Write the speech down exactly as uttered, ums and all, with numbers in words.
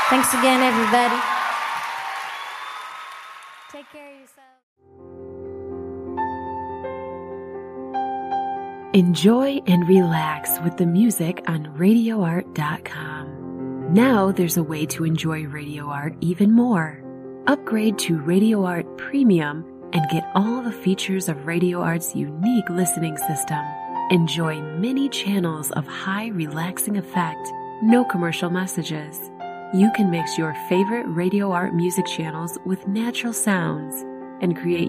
Thanks again, everybody. Take care of yourself. Enjoy and relax with the music on radio art dot com. Now there's a way to enjoy Radio Art even more. Upgrade to Radio Art Premium and get all the features of Radio Art's unique listening system. Enjoy many channels of high relaxing effect, no commercial messages. You can mix your favorite Radio Art music channels with natural sounds and create